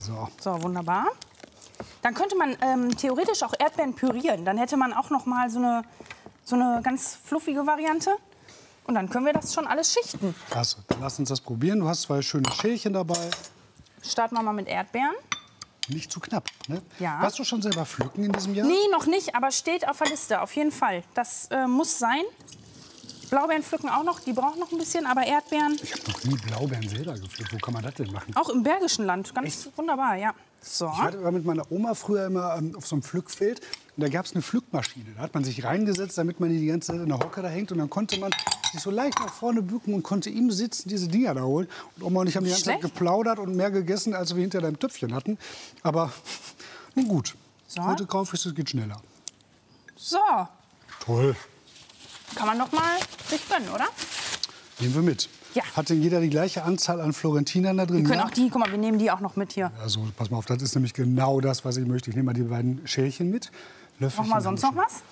So, wunderbar. Dann könnte man theoretisch auch Erdbeeren pürieren. Dann hätte man auch noch mal so eine ganz fluffige Variante. Und dann können wir das schon alles schichten. Klasse, dann lass uns das probieren. Du hast 2 schöne Schälchen dabei. Starten wir mal mit Erdbeeren. Nicht zu knapp, ne? Ja. Warst du schon selber pflücken in diesem Jahr? Nee, noch nicht, aber steht auf der Liste, auf jeden Fall. Das muss sein. Blaubeeren pflücken auch noch, die brauchen noch ein bisschen, aber Erdbeeren... Ich habe noch nie Blaubeeren selber gepflückt. Wo kann man das denn machen? Auch im Bergischen Land, ganz wunderbar, ja. So. Ich war mit meiner Oma früher immer auf so einem Pflückfeld. Und da gab es eine Pflückmaschine. Da hat man sich reingesetzt, damit man die ganze Zeit in der Hocke da hängt. Und dann konnte man sich so leicht nach vorne bücken und konnte im Sitzen diese Dinger da holen. Und Oma und ich haben die ganze Zeit geplaudert und mehr gegessen, als wir hinter deinem Töpfchen hatten. Aber nun gut. So. Heute kaufe ich es, geht schneller. So. Toll. Kann man noch mal sich gönnen, oder? Nehmen wir mit. Ja. Hat denn jeder die gleiche Anzahl an Florentinern da drin? Wir können auch die, guck mal, wir nehmen die auch noch mit hier. Also, pass mal auf, das ist nämlich genau das, was ich möchte. Ich nehme mal die beiden Schälchen mit. Noch mal sonst noch was?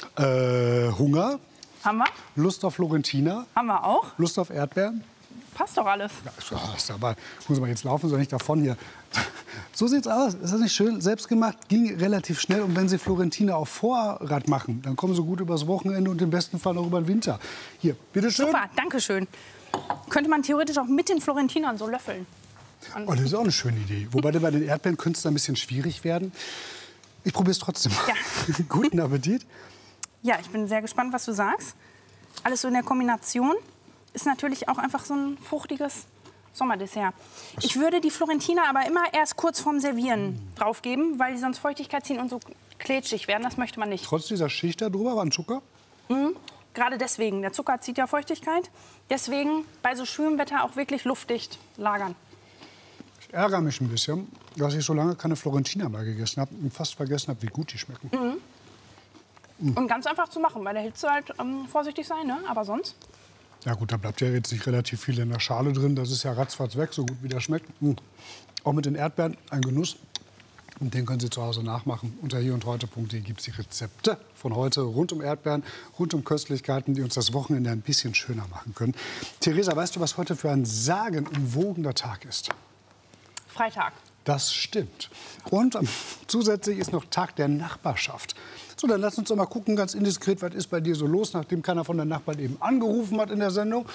Hunger. Haben wir? Lust auf Florentiner. Haben wir auch. Lust auf Erdbeeren. Passt doch alles. Ja, ist aber, muss man jetzt laufen, soll nicht davon hier. So sieht's aus. Ist das nicht schön? Selbstgemacht, ging relativ schnell. Und wenn Sie Florentiner auf Vorrat machen, dann kommen Sie gut übers Wochenende und im besten Fall noch über den Winter. Hier, bitteschön. Super, danke schön. Könnte man theoretisch auch mit den Florentinern so löffeln. Oh, das ist auch eine schöne Idee. Wobei bei den Erdbeeren könnte es ein bisschen schwierig werden. Ich probiere es trotzdem mal. Ja. Guten Appetit. Ja, ich bin sehr gespannt, was du sagst. Alles so in der Kombination ist natürlich auch einfach so ein fruchtiges Sommerdessert. Ich würde die Florentiner aber immer erst kurz vorm Servieren draufgeben, weil die sonst Feuchtigkeit ziehen und so klitschig werden. Das möchte man nicht. Trotz dieser Schicht da drüber war ein Zucker? Gerade deswegen. Der Zucker zieht ja Feuchtigkeit. Deswegen bei so schwülem Wetter auch wirklich luftdicht lagern. Ich ärgere mich ein bisschen, dass ich so lange keine Florentiner mehr gegessen habe und fast vergessen habe, wie gut die schmecken. Und ganz einfach zu machen. Bei der Hitze halt vorsichtig sein, ne? Aber sonst? Ja gut, da bleibt ja jetzt nicht relativ viel in der Schale drin. Das ist ja ratzfatz weg, so gut wie das schmeckt. Auch mit den Erdbeeren ein Genuss. Und den können Sie zu Hause nachmachen. Unter hierundheute.de gibt es die Rezepte von heute rund um Erdbeeren, rund um Köstlichkeiten, die uns das Wochenende ein bisschen schöner machen können. Theresa, weißt du, was heute für ein sagenumwogener Tag ist? Freitag. Das stimmt. Und zusätzlich ist noch Tag der Nachbarschaft. So, dann lass uns doch mal gucken, ganz indiskret, was ist bei dir so los, nachdem keiner von den Nachbarn eben angerufen hat in der Sendung.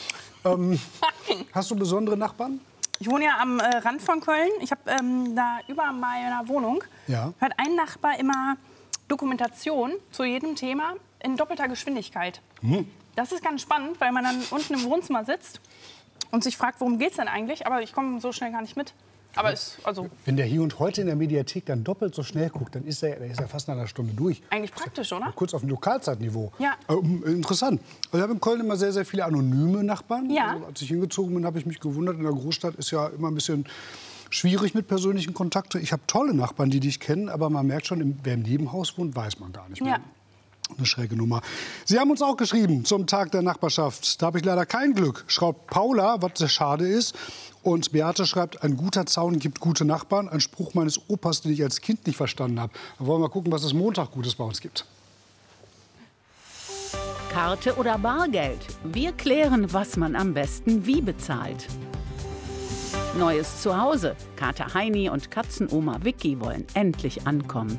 Hast du besondere Nachbarn? Ich wohne ja am Rand von Köln. Ich habe da über meiner Wohnung hört ein Nachbar immer Dokumentation zu jedem Thema in doppelter Geschwindigkeit. Das ist ganz spannend, weil man dann unten im Wohnzimmer sitzt und sich fragt, worum geht's denn eigentlich? Aber ich komme so schnell gar nicht mit. Aber wenn der hier und heute in der Mediathek dann doppelt so schnell guckt, dann ist er fast nach einer Stunde durch. Eigentlich praktisch, oder? Kurz auf dem Lokalzeitniveau. Ja. Interessant. Also ich habe in Köln immer sehr, sehr viele anonyme Nachbarn. Ja. Also, als ich hingezogen bin, habe ich mich gewundert. In der Großstadt ist ja immer ein bisschen schwierig mit persönlichen Kontakten. Ich habe tolle Nachbarn, die dich kennen, aber man merkt schon, wer im Nebenhaus wohnt, weiß man gar nicht mehr. Ja. Eine schräge Nummer. Sie haben uns auch geschrieben zum Tag der Nachbarschaft. Da habe ich leider kein Glück, schreibt Paula, was sehr schade ist. Und Beate schreibt, ein guter Zaun gibt gute Nachbarn. Ein Spruch meines Opas, den ich als Kind nicht verstanden habe. Dann wollen wir mal gucken, was es Montag Gutes bei uns gibt. Karte oder Bargeld? Wir klären, was man am besten wie bezahlt. Neues Zuhause. Kater Heini und Katzenoma Vicky wollen endlich ankommen.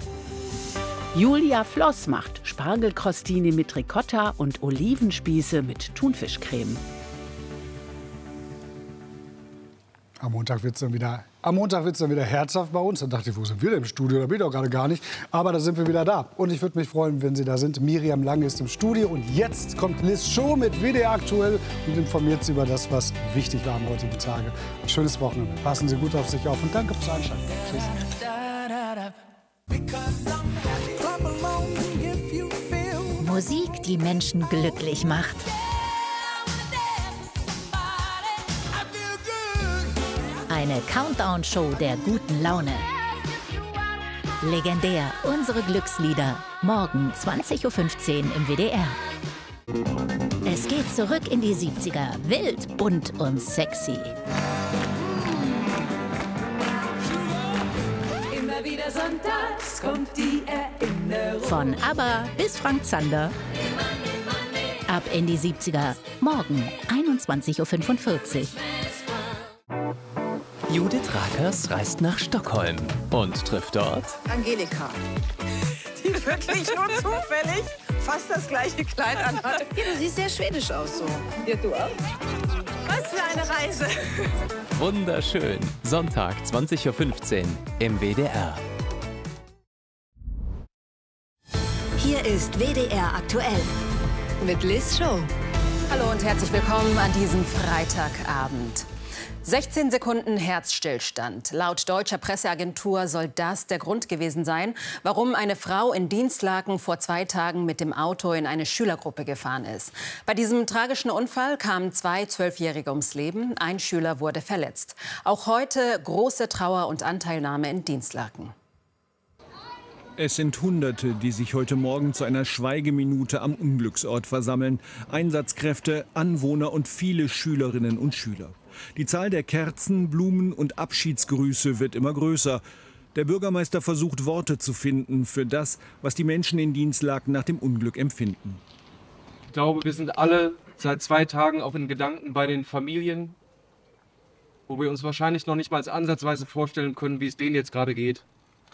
Julia Floss macht Spargelkrostini mit Ricotta und Olivenspieße mit Thunfischcreme. Am Montag wird es dann wieder herzhaft bei uns. Dann dachte ich, wo sind wir denn im Studio? Da bin ich doch gerade gar nicht. Aber da sind wir wieder da. Und ich würde mich freuen, wenn Sie da sind. Miriam Lange ist im Studio. Und jetzt kommt Liz Show mit WDR aktuell und informiert Sie über das, was wichtig war am heutigen Tage. Ein schönes Wochenende. Passen Sie gut auf sich auf und danke fürs Einschalten. Tschüss. Musik, die Menschen glücklich macht. Eine Countdown-Show der guten Laune. Legendär, unsere Glückslieder. Morgen 20:15 Uhr im WDR. Es geht zurück in die 70er. Wild, bunt und sexy. Immer wieder sonntags kommt die Erinnerung. Von ABBA bis Frank Zander. Ab in die 70er. Morgen 21:45 Uhr. Judith Rakers reist nach Stockholm und trifft dort Angelika, die wirklich nur zufällig fast das gleiche Kleid anhat. Ja, du siehst sehr schwedisch aus so. Ja, du auch. Was für eine Reise. Wunderschön. Sonntag, 20:15 Uhr im WDR. Hier ist WDR aktuell Mit Liz Show. Hallo und herzlich willkommen an diesem Freitagabend. 16 Sekunden Herzstillstand. Laut deutscher Presseagentur soll das der Grund gewesen sein, warum eine Frau in Dinslaken vor 2 Tagen mit dem Auto in eine Schülergruppe gefahren ist. Bei diesem tragischen Unfall kamen 2 12-Jährige ums Leben. Ein Schüler wurde verletzt. Auch heute große Trauer und Anteilnahme in Dinslaken. Es sind Hunderte, die sich heute Morgen zu einer Schweigeminute am Unglücksort versammeln. Einsatzkräfte, Anwohner und viele Schülerinnen und Schüler. Die Zahl der Kerzen, Blumen und Abschiedsgrüße wird immer größer. Der Bürgermeister versucht, Worte zu finden für das, was die Menschen in Dinslaken nach dem Unglück empfinden. Ich glaube, wir sind alle seit 2 Tagen auch in Gedanken bei den Familien, wo wir uns wahrscheinlich noch nicht mal ansatzweise vorstellen können, wie es denen jetzt gerade geht.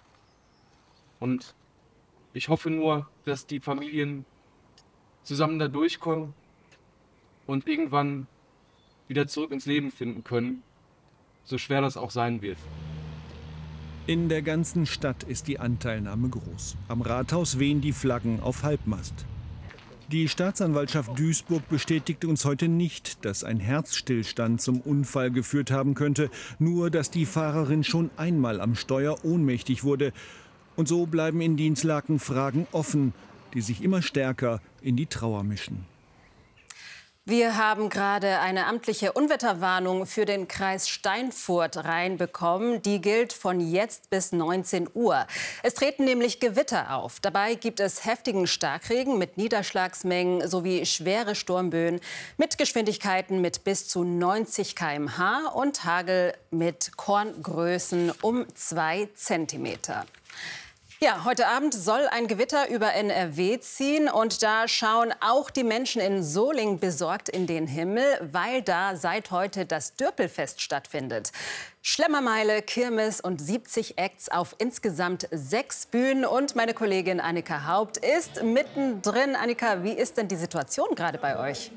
Und ich hoffe nur, dass die Familien zusammen da durchkommen und irgendwann wieder zurück ins Leben finden können, so schwer das auch sein wird. In der ganzen Stadt ist die Anteilnahme groß. Am Rathaus wehen die Flaggen auf Halbmast. Die Staatsanwaltschaft Duisburg bestätigte uns heute nicht, dass ein Herzstillstand zum Unfall geführt haben könnte, nur dass die Fahrerin schon einmal am Steuer ohnmächtig wurde. Und so bleiben in Dinslaken Fragen offen, die sich immer stärker in die Trauer mischen. Wir haben gerade eine amtliche Unwetterwarnung für den Kreis Steinfurt reinbekommen. Die gilt von jetzt bis 19 Uhr. Es treten nämlich Gewitter auf. Dabei gibt es heftigen Starkregen mit Niederschlagsmengen sowie schwere Sturmböen mit Geschwindigkeiten mit bis zu 90 km/h und Hagel mit Korngrößen um 2 Zentimeter. Ja, heute Abend soll ein Gewitter über NRW ziehen und da schauen auch die Menschen in Soling besorgt in den Himmel, weil da seit heute das Dürpelfest stattfindet. Schlemmermeile, Kirmes und 70 Acts auf insgesamt 6 Bühnen und meine Kollegin Annika Haupt ist mittendrin. Annika, wie ist denn die Situation gerade bei euch?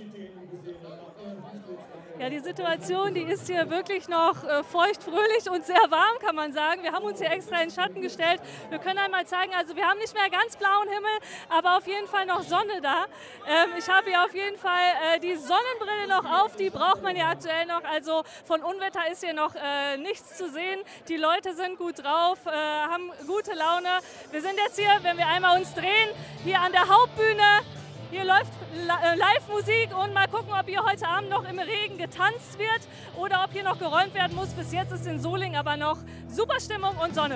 Ja, die Situation, die ist hier wirklich noch feucht, fröhlich und sehr warm, kann man sagen. Wir haben uns hier extra in den Schatten gestellt. Wir können einmal zeigen, also wir haben nicht mehr ganz blauen Himmel, aber auf jeden Fall noch Sonne da. Ich habe hier auf jeden Fall die Sonnenbrille noch auf, die braucht man ja aktuell noch. Also von Unwetter ist hier noch nichts zu sehen. Die Leute sind gut drauf, haben gute Laune. Wir sind jetzt hier, wenn wir einmal uns drehen, hier an der Hauptbühne. Hier läuft Live-Musik und mal gucken, ob hier heute Abend noch im Regen getanzt wird oder ob hier noch geräumt werden muss. Bis jetzt ist in Soling aber noch super Stimmung und Sonne.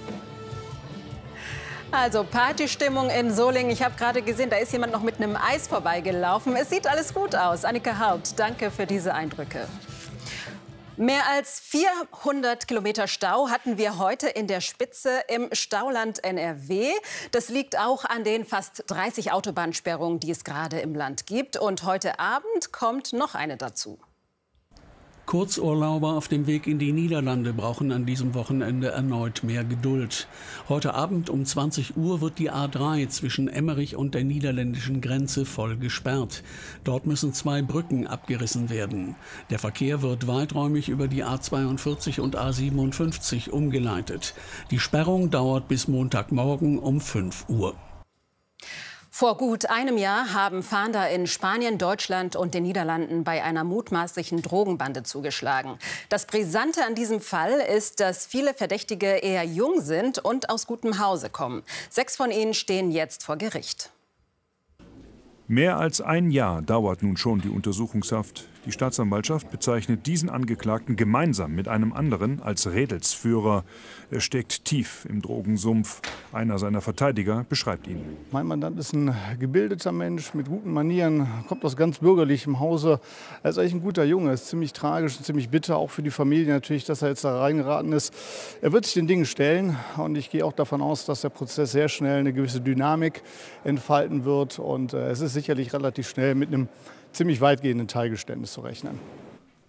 Also Partystimmung in Soling. Ich habe gerade gesehen, da ist jemand noch mit einem Eis vorbeigelaufen. Es sieht alles gut aus. Annika Haupt, danke für diese Eindrücke. Mehr als 400 Kilometer Stau hatten wir heute in der Spitze im Stauland NRW. Das liegt auch an den fast 30 Autobahnsperrungen, die es gerade im Land gibt. Und heute Abend kommt noch eine dazu. Kurzurlauber auf dem Weg in die Niederlande brauchen an diesem Wochenende erneut mehr Geduld. Heute Abend um 20 Uhr wird die A3 zwischen Emmerich und der niederländischen Grenze voll gesperrt. Dort müssen 2 Brücken abgerissen werden. Der Verkehr wird weiträumig über die A42 und A57 umgeleitet. Die Sperrung dauert bis Montagmorgen um 5 Uhr. Vor gut einem Jahr haben Fahnder in Spanien, Deutschland und den Niederlanden bei einer mutmaßlichen Drogenbande zugeschlagen. Das Brisante an diesem Fall ist, dass viele Verdächtige eher jung sind und aus gutem Hause kommen. 6 von ihnen stehen jetzt vor Gericht. Mehr als ein Jahr dauert nun schon die Untersuchungshaft. Die Staatsanwaltschaft bezeichnet diesen Angeklagten gemeinsam mit einem anderen als Rädelsführer. Er steckt tief im Drogensumpf. Einer seiner Verteidiger beschreibt ihn. Mein Mandant ist ein gebildeter Mensch mit guten Manieren, kommt aus ganz bürgerlichem Hause. Er ist eigentlich ein guter Junge, ist ziemlich tragisch und ziemlich bitter, auch für die Familie natürlich, dass er jetzt da reingeraten ist. Er wird sich den Dingen stellen und ich gehe auch davon aus, dass der Prozess sehr schnell eine gewisse Dynamik entfalten wird. Und es ist sicherlich relativ schnell mit einem ziemlich weitgehenden Teilgeständnis zu rechnen.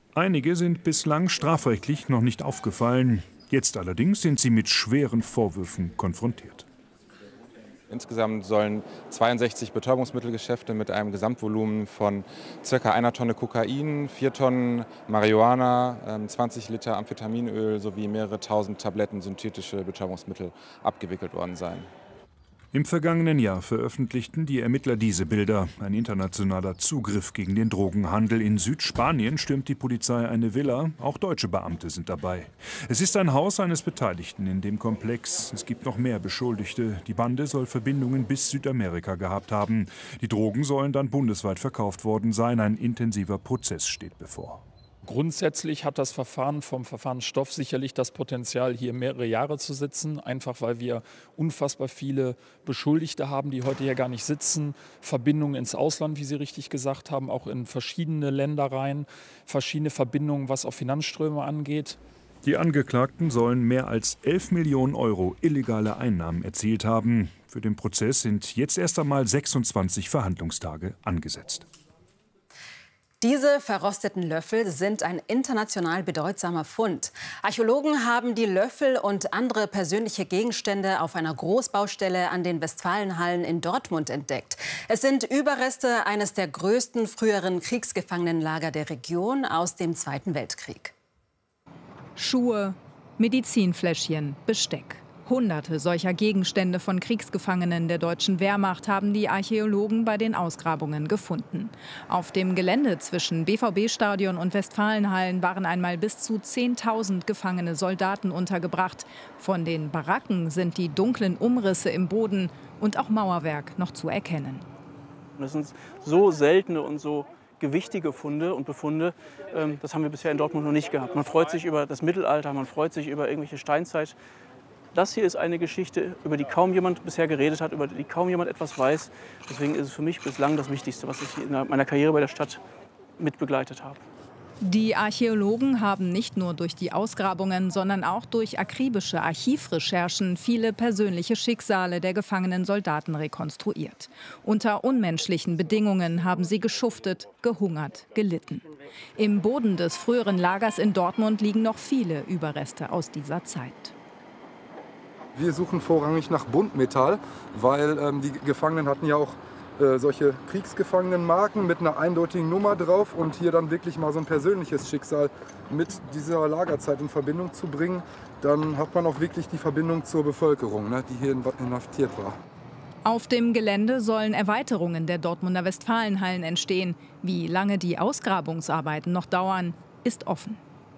Einige sind bislang strafrechtlich noch nicht aufgefallen. Jetzt allerdings sind sie mit schweren Vorwürfen konfrontiert. Insgesamt sollen 62 Betäubungsmittelgeschäfte mit einem Gesamtvolumen von ca. 1 Tonne Kokain, 4 Tonnen Marihuana, 20 Liter Amphetaminöl sowie mehrere tausend Tabletten synthetische Betäubungsmittel abgewickelt worden sein. Im vergangenen Jahr veröffentlichten die Ermittler diese Bilder. Ein internationaler Zugriff gegen den Drogenhandel. In Südspanien stürmt die Polizei eine Villa. Auch deutsche Beamte sind dabei. Es ist ein Haus eines Beteiligten in dem Komplex. Es gibt noch mehr Beschuldigte. Die Bande soll Verbindungen bis Südamerika gehabt haben. Die Drogen sollen dann bundesweit verkauft worden sein. Ein intensiver Prozess steht bevor. Grundsätzlich hat das Verfahren vom Verfahrensstoff sicherlich das Potenzial, hier mehrere Jahre zu sitzen, einfach weil wir unfassbar viele Beschuldigte haben, die heute hier gar nicht sitzen, Verbindungen ins Ausland, wie Sie richtig gesagt haben, auch in verschiedene Länder rein, verschiedene Verbindungen, was auch Finanzströme angeht. Die Angeklagten sollen mehr als 11 Millionen Euro illegale Einnahmen erzielt haben. Für den Prozess sind jetzt erst einmal 26 Verhandlungstage angesetzt. Diese verrosteten Löffel sind ein international bedeutsamer Fund. Archäologen haben die Löffel und andere persönliche Gegenstände auf einer Großbaustelle an den Westfalenhallen in Dortmund entdeckt. Es sind Überreste eines der größten früheren Kriegsgefangenenlager der Region aus dem Zweiten Weltkrieg. Schuhe, Medizinfläschchen, Besteck. Hunderte solcher Gegenstände von Kriegsgefangenen der deutschen Wehrmacht haben die Archäologen bei den Ausgrabungen gefunden. Auf dem Gelände zwischen BVB-Stadion und Westfalenhallen waren einmal bis zu 10.000 gefangene Soldaten untergebracht. Von den Baracken sind die dunklen Umrisse im Boden und auch Mauerwerk noch zu erkennen. Das sind so seltene und so gewichtige Funde und Befunde, das haben wir bisher in Dortmund noch nicht gehabt. Man freut sich über das Mittelalter, man freut sich über irgendwelche Steinzeit. Das hier ist eine Geschichte, über die kaum jemand bisher geredet hat, über die kaum jemand etwas weiß. Deswegen ist es für mich bislang das Wichtigste, was ich in meiner Karriere bei der Stadt mitbegleitet habe. Die Archäologen haben nicht nur durch die Ausgrabungen, sondern auch durch akribische Archivrecherchen viele persönliche Schicksale der gefangenen Soldaten rekonstruiert. Unter unmenschlichen Bedingungen haben sie geschuftet, gehungert, gelitten. Im Boden des früheren Lagers in Dortmund liegen noch viele Überreste aus dieser Zeit. Wir suchen vorrangig nach Buntmetall, weil die Gefangenen hatten ja auch solche Kriegsgefangenenmarken mit einer eindeutigen Nummer drauf. Und hier dann wirklich mal so ein persönliches Schicksal mit dieser Lagerzeit in Verbindung zu bringen, dann hat man auch wirklich die Verbindung zur Bevölkerung, ne, die hier inhaftiert war. Auf dem Gelände sollen Erweiterungen der Dortmunder Westfalenhallen entstehen. Wie lange die Ausgrabungsarbeiten noch dauern, ist offen.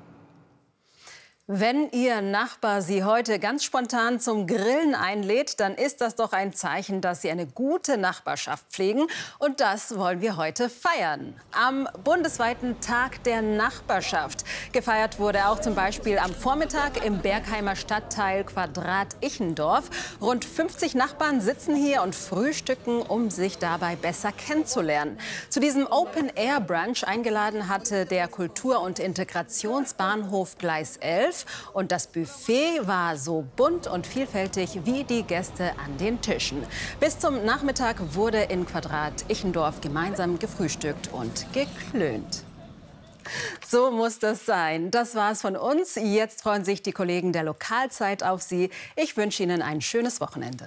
Wenn Ihr Nachbar Sie heute ganz spontan zum Grillen einlädt, dann ist das doch ein Zeichen, dass Sie eine gute Nachbarschaft pflegen. Und das wollen wir heute feiern. Am bundesweiten Tag der Nachbarschaft. Gefeiert wurde auch zum Beispiel am Vormittag im Bergheimer Stadtteil Quadrat-Ichendorf. Rund 50 Nachbarn sitzen hier und frühstücken, um sich dabei besser kennenzulernen. Zu diesem Open-Air-Brunch eingeladen hatte der Kultur- und Integrationsbahnhof Gleis 11. Und das Buffet war so bunt und vielfältig wie die Gäste an den Tischen. Bis zum Nachmittag wurde in Quadrat-Ichendorf gemeinsam gefrühstückt und geklönt. So muss das sein. Das war's von uns. Jetzt freuen sich die Kollegen der Lokalzeit auf Sie. Ich wünsche Ihnen ein schönes Wochenende.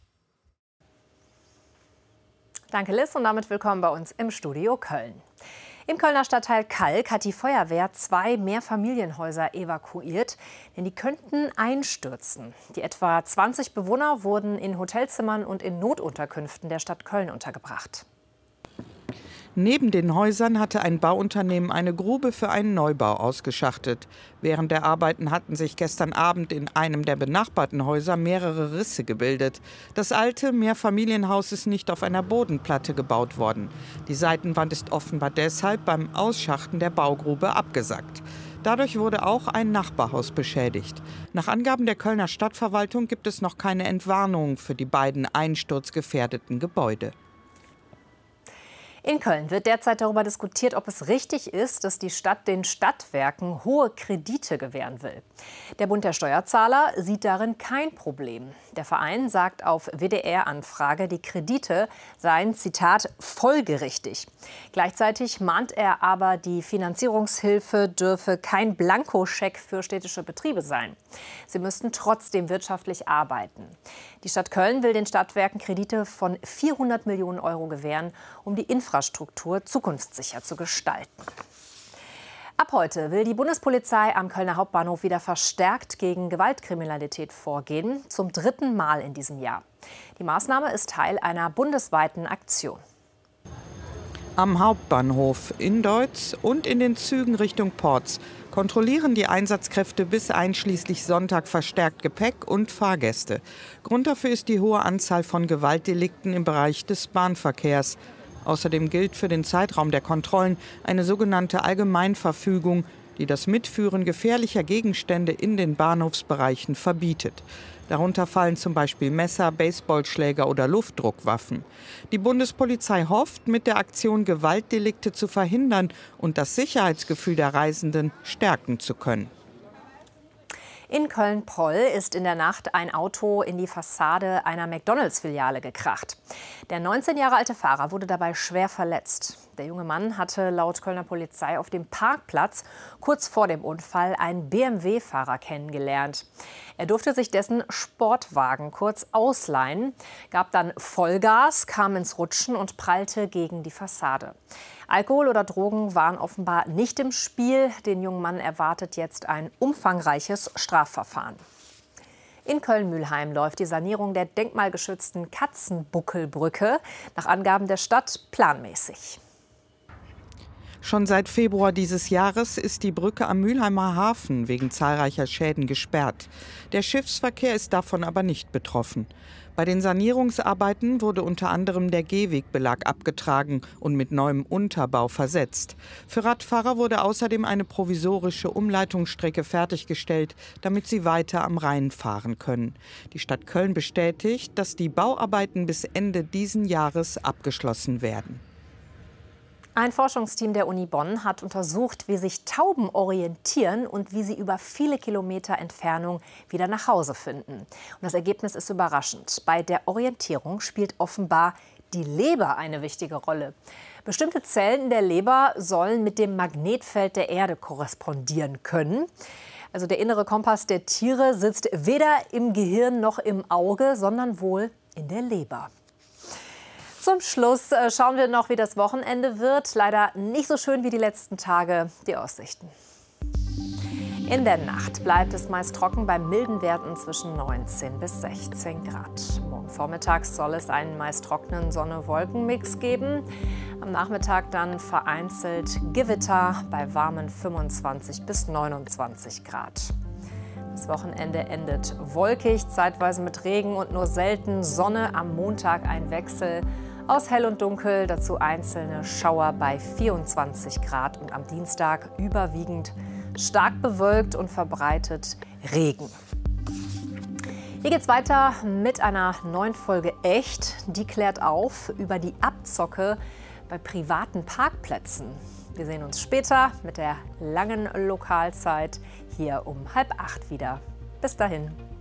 Danke, Liz, und damit willkommen bei uns im Studio Köln. Im Kölner Stadtteil Kalk hat die Feuerwehr 2 Mehrfamilienhäuser evakuiert, denn die könnten einstürzen. Die etwa 20 Bewohner wurden in Hotelzimmern und in Notunterkünften der Stadt Köln untergebracht. Neben den Häusern hatte ein Bauunternehmen eine Grube für einen Neubau ausgeschachtet. Während der Arbeiten hatten sich gestern Abend in einem der benachbarten Häuser mehrere Risse gebildet. Das alte Mehrfamilienhaus ist nicht auf einer Bodenplatte gebaut worden. Die Seitenwand ist offenbar deshalb beim Ausschachten der Baugrube abgesackt. Dadurch wurde auch ein Nachbarhaus beschädigt. Nach Angaben der Kölner Stadtverwaltung gibt es noch keine Entwarnung für die beiden einsturzgefährdeten Gebäude. In Köln wird derzeit darüber diskutiert, ob es richtig ist, dass die Stadt den Stadtwerken hohe Kredite gewähren will. Der Bund der Steuerzahler sieht darin kein Problem. Der Verein sagt auf WDR-Anfrage, die Kredite seien, Zitat, folgerichtig. Gleichzeitig mahnt er aber, die Finanzierungshilfe dürfe kein Blankoscheck für städtische Betriebe sein. Sie müssten trotzdem wirtschaftlich arbeiten. Die Stadt Köln will den Stadtwerken Kredite von 400 Millionen Euro gewähren, um die Infrastruktur zukunftssicher zu gestalten. Ab heute will die Bundespolizei am Kölner Hauptbahnhof wieder verstärkt gegen Gewaltkriminalität vorgehen, zum 3. Mal in diesem Jahr. Die Maßnahme ist Teil einer bundesweiten Aktion. Am Hauptbahnhof in Deutz und in den Zügen Richtung Porz kontrollieren die Einsatzkräfte bis einschließlich Sonntag verstärkt Gepäck und Fahrgäste. Grund dafür ist die hohe Anzahl von Gewaltdelikten im Bereich des Bahnverkehrs. Außerdem gilt für den Zeitraum der Kontrollen eine sogenannte Allgemeinverfügung, die das Mitführen gefährlicher Gegenstände in den Bahnhofsbereichen verbietet. Darunter fallen zum Beispiel Messer, Baseballschläger oder Luftdruckwaffen. Die Bundespolizei hofft, mit der Aktion Gewaltdelikte zu verhindern und das Sicherheitsgefühl der Reisenden stärken zu können. In Köln-Poll ist in der Nacht ein Auto in die Fassade einer McDonalds-Filiale gekracht. Der 19 Jahre alte Fahrer wurde dabei schwer verletzt. Der junge Mann hatte laut Kölner Polizei auf dem Parkplatz kurz vor dem Unfall einen BMW-Fahrer kennengelernt. Er durfte sich dessen Sportwagen kurz ausleihen, gab dann Vollgas, kam ins Rutschen und prallte gegen die Fassade. Alkohol oder Drogen waren offenbar nicht im Spiel. Den jungen Mann erwartet jetzt ein umfangreiches Strafverfahren. In Köln-Mühlheim läuft die Sanierung der denkmalgeschützten Katzenbuckelbrücke nach Angaben der Stadt planmäßig. Schon seit Februar dieses Jahres ist die Brücke am Mülheimer Hafen wegen zahlreicher Schäden gesperrt. Der Schiffsverkehr ist davon aber nicht betroffen. Bei den Sanierungsarbeiten wurde unter anderem der Gehwegbelag abgetragen und mit neuem Unterbau versetzt. Für Radfahrer wurde außerdem eine provisorische Umleitungsstrecke fertiggestellt, damit sie weiter am Rhein fahren können. Die Stadt Köln bestätigt, dass die Bauarbeiten bis Ende diesen Jahres abgeschlossen werden. Ein Forschungsteam der Uni Bonn hat untersucht, wie sich Tauben orientieren und wie sie über viele Kilometer Entfernung wieder nach Hause finden. Und das Ergebnis ist überraschend. Bei der Orientierung spielt offenbar die Leber eine wichtige Rolle. Bestimmte Zellen in der Leber sollen mit dem Magnetfeld der Erde korrespondieren können. Also der innere Kompass der Tiere sitzt weder im Gehirn noch im Auge, sondern wohl in der Leber. Zum Schluss schauen wir noch, wie das Wochenende wird. Leider nicht so schön wie die letzten Tage. Die Aussichten. In der Nacht bleibt es meist trocken bei milden Werten zwischen 19 bis 16 Grad. Morgen vormittags soll es einen meist trockenen Sonne-Wolken-Mix geben. Am Nachmittag dann vereinzelt Gewitter bei warmen 25 bis 29 Grad. Das Wochenende endet wolkig, zeitweise mit Regen und nur selten Sonne. Am Montag ein Wechsel aus Hell und Dunkel, dazu einzelne Schauer bei 24 Grad. Und am Dienstag überwiegend stark bewölkt und verbreitet Regen. Hier geht's weiter mit einer neuen Folge Echt. Die klärt auf über die Abzocke bei privaten Parkplätzen. Wir sehen uns später mit der langen Lokalzeit hier um 7:30 wieder. Bis dahin.